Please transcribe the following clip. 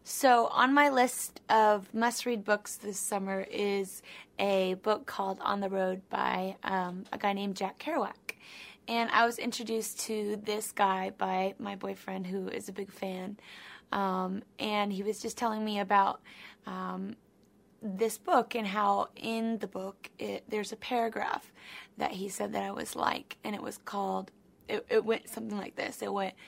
So on my list of must-read books this summer is a book called On the Road by a guy named Jack Kerouac. And I was introduced to this guy by my boyfriend, who is a big fan. And he was just telling me about this book and how in the book there's a paragraph that he said that I was like, and it was called, it went something like this. It went,